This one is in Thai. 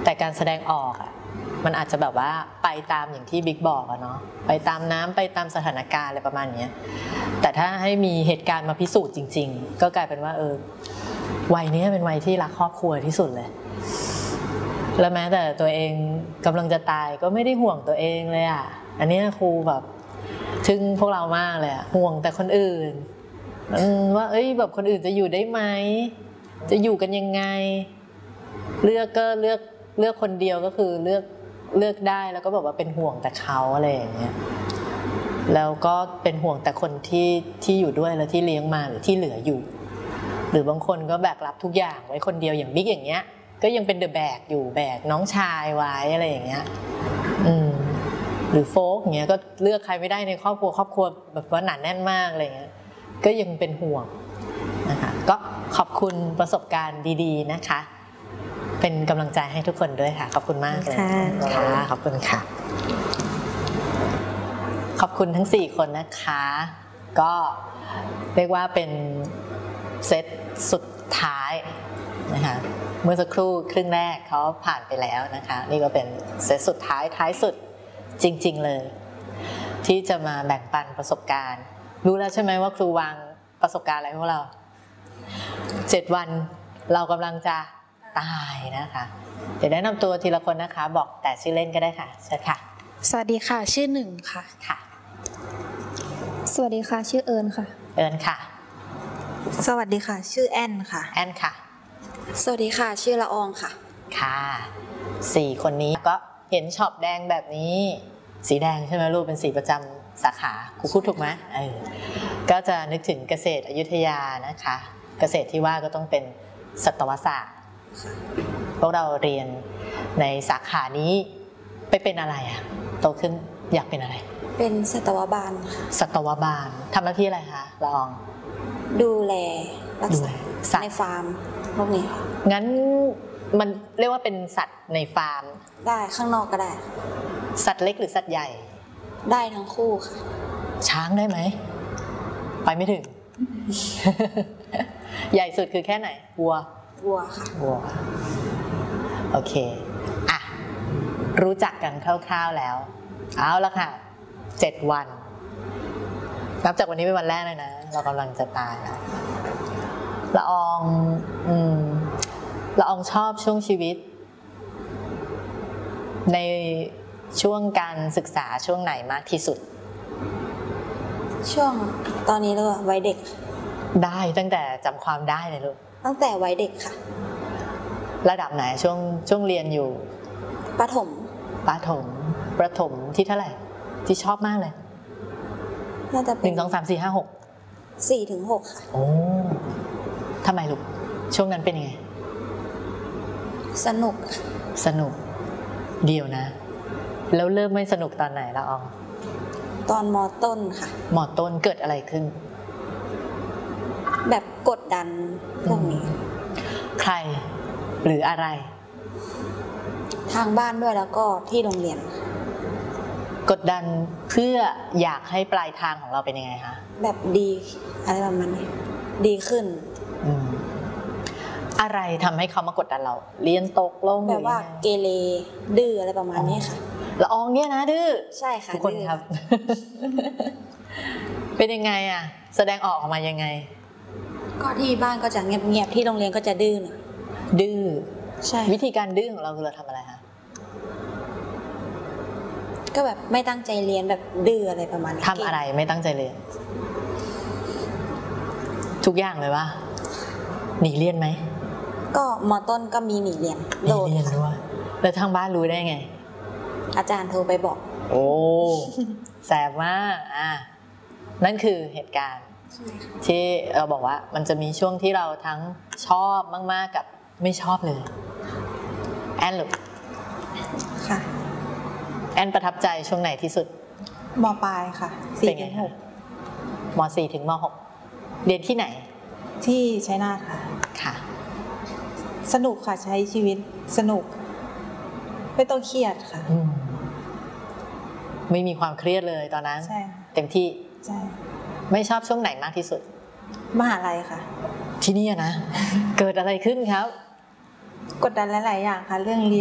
แต่การแสดงออกอ่ะมันอาจจะแบบว่าไปตามอย่างที่บิ๊กบอกอะเนาะไปตามน้ำไปตามสถานการณ์อะไรประมาณนี้แต่ถ้าให้มีเหตุการณ์มาพิสูจน์จริงๆก็กลายเป็นว่าวัยนี้เป็นวัยที่รักครอบครัวที่สุดเลยแล้วแม้แต่ตัวเองกำลังจะตายก็ไม่ได้ห่วงตัวเองเลยอ่ะอันนี้ครูแบบทึ่งพวกเรามากเลยอ่ะห่วงแต่คนอื่นว่าแบบคนอื่นจะอยู่ได้ไหมจะอยู่กันยังไงเลือกก็เลือกคนเดียวก็คือเลือกได้แล้วก็แบบว่าเป็นห่วงแต่เขาอะไรอย่างเงี้ยแล้วก็เป็นห่วงแต่คนที่อยู่ด้วยแล้วที่เลี้ยงมาหรือที่เหลืออยู่หรือบางคนก็แบกรับทุกอย่างไว้คนเดียวอย่างบิ๊กอย่างเงี้ยก็ยังเป็นเดอะแบกอยู่แบกน้องชายไว้อะไรอย่างเงี้ยหรือโฟกอย่างเงี้ยก็เลือกใครไม่ได้ในครอบครัวแบบว่าหนาแน่นมากอะไรเงี้ยก็ยังเป็นห่วงนะคะก็ขอบคุณประสบการณ์ดีๆนะคะเป็นกำลังใจให้ทุกคนด้วยค่ะขอบคุณมากเลยค่ะขอบคุณค่ะขอบคุณทั้ง4คนนะคะก็เรียกว่าเป็นเซตสุดท้ายนะคะเมื่อสักครู่ครึ่งแรกเขาผ่านไปแล้วนะคะนี่ก็เป็นเซตสุดท้ายสุดจริงๆเลยที่จะมาแบ่งปันประสบการณ์รู้แล้วใช่ไหมว่าครูวางประสบการณ์อะไรพวกเรา7 วันเรากำลังจะตายนะคะเดี๋ยวแนะนำตัวทีละคนนะคะบอกแต่ชื่อเล่นก็ได้ค่ะเชิญค่ะสวัสดีค่ะชื่อหนึ่งค่ะค่ะสวัสดีค่ะชื่อเอิญค่ะเอิญค่ะสวัสดีค่ะชื่อแอนค่ะแอนค่ะสวัสดีค่ะชื่อละอองค่ะค่ะ4คนนี้ก็เห็นช็อปแดงแบบนี้สีแดงใช่ไหมลูกเป็นสีประจำสาขาครูพูดถูกไหมก็จะนึกถึงเกษตรอยุธยานะคะเกษตรที่ว่าก็ต้องเป็นสัตวศาสตร์พวกเราเรียนในสาขานี้ไปเป็นอะไรอะโตขึ้นอยากเป็นอะไรเป็นสัตวบาลค่ะสัตวบาลทำหน้าที่อะไรคะละอองดูแลรักษาในฟาร์มพวกนี้งั้นมันเรียกว่าเป็นสัตว์ในฟาร์มได้ข้างนอกก็ได้สัตว์เล็กหรือสัตว์ใหญ่ได้ทั้งคู่ค่ะช้างได้ไหมไปไม่ถึง ใหญ่สุดคือแค่ไหนวัวค่ะวัวโอเคอ่ะรู้จักกันคร่าวๆแล้วเอาละค่ะ7 วันนับจากวันนี้เป็นวันแรกเลยนะเรากำลังจะตายแล้วละอองชอบช่วงชีวิตในช่วงการศึกษาช่วงไหนมากที่สุดช่วงตอนนี้เลยวัยเด็กได้ตั้งแต่จำความได้เลยลูกตั้งแต่วัยเด็กค่ะระดับไหนช่วงเรียนอยู่ประถมที่เท่าไหร่ที่ชอบมากเลยน่าจะเป็น 1 2 3 4 5 6 4 ถึง 6ค่ะโอ้ทำไมลูกช่วงนั้นเป็นยังไงสนุกเดียวนะแล้วเริ่มไม่สนุกตอนไหนละอองตอนม.ต้นค่ะม.ต้นเกิดอะไรขึ้นแบบกดดันพวกนี้ใครหรืออะไรทางบ้านด้วยแล้วก็ที่โรงเรียนกดดันเพื่ออยากให้ปลายทางของเราเป็นยังไงคะแบบดีอะไรประมาณนี้ดีขึ้นอะไรทำให้เขามากดดันเราเรียนตกลงแบบว่าเกเรดื้ออะไรประมาณนี้ค่ะละอองเนี่ยนะดื้อใช่ค่ะทุกคนครับ เป็นยังไงอะแสดงออกมายังไงก็ที่บ้านก็จะเงียบๆที่โรงเรียนก็จะดื้อดื้อใช่วิธีการดื้อของเราคือเราทำอะไรคะก็แบบไม่ตั้งใจเรียนแบบดื้ออะไรประมาณนี้ทำอะไรไม่ตั้งใจเรียนทุกอย่างเลยวะหนีเรียนไหมก็ม.ต้นก็มีหนีเรียนโดดด้วยแล้วทางบ้านรู้ได้ไงอาจารย์โทรไปบอกโอ้แสบมากนั่นคือเหตุการณ์ที่เราบอกว่ามันจะมีช่วงที่เราทั้งชอบมากๆกับไม่ชอบเลยแอนลูกค่ะแอนประทับใจช่วงไหนที่สุดม.ปลายค่ะ4 ถึง 6 ม.4 ถึงม.6 เรียนที่ไหนที่ชัยนาทค่ะสนุกค่ะใช้ชีวิตสนุกไม่ต้องเครียดค่ะไม่มีความเครียดเลยตอนนั้นใช่เต็มที่ใช่ไม่ชอบช่วงไหนมากที่สุดมหาลัยค่ะที่นี่นะ เกิดอะไรขึ้นครับกดดันหลายๆอย่างค่ะเรื่องเรียน